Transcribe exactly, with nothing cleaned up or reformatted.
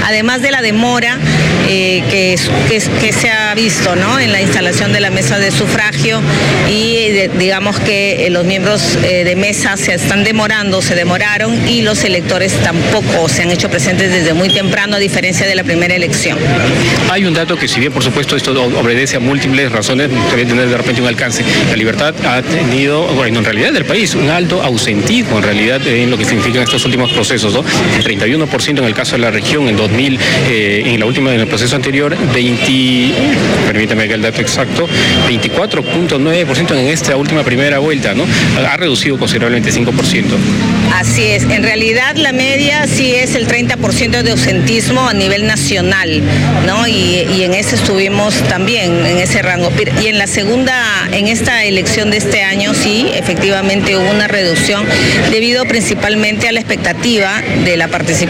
además de la demora eh, que, que, que se ha visto, ¿no?, en la instalación de la mesa de sufragio y de, digamos que eh, los miembros eh, de mesa se están demorando, se demoraron y los electores tampoco se han hecho presentes desde muy temprano, a diferencia de la primera elección. Hay un dato que, si bien por supuesto esto obedece a múltiples razones, debe tener de repente un alcance. La Libertad ha tenido, bueno, en realidad del país, un alto ausentismo en realidad en lo que significan estos últimos procesos, ¿no? El treinta y uno por ciento en el caso de la región, en dos mil, eh, en la última, en el proceso anterior, veinte, permítame que el dato exacto, veinticuatro punto nueve por ciento en esta última primera vuelta, ¿no? Ha reducido considerablemente cinco por ciento. Así es, en realidad la media sí es el treinta por ciento de ausentismo a nivel nacional, ¿no? Y, y en ese estuvimos también, en ese rango. Y en la segunda, en esta elección de este año sí, efectivamente hubo una reducción debido principalmente a la expectativa de la participación